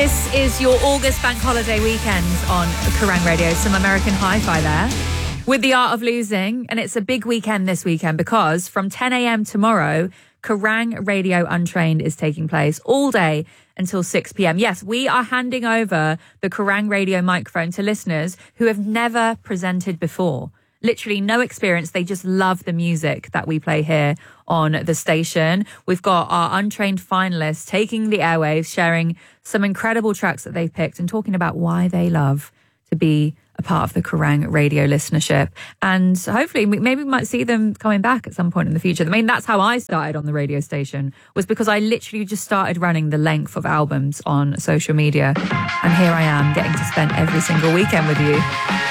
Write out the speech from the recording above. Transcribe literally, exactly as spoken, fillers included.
This is your August bank holiday weekend on Kerrang Radio. Some American hi-fi there with The Art of Losing. And it's a big weekend this weekend because from ten a.m. tomorrow, Kerrang Radio Untrained is taking place all day until six p.m. Yes, we are handing over the Kerrang Radio microphone to listeners who have never presented before. Literally no experience. They just love the music that we play here on the station. We've got our untrained finalists taking the airwaves, sharing some incredible tracks that they've picked and talking about why they love to be a part of the Kerrang Radio listenership. And hopefully, maybe we might see them coming back at some point in the future. I mean, that's how I started on the radio station, was because I literally just started running the length of albums on social media. And here I am getting to spend every single weekend with you.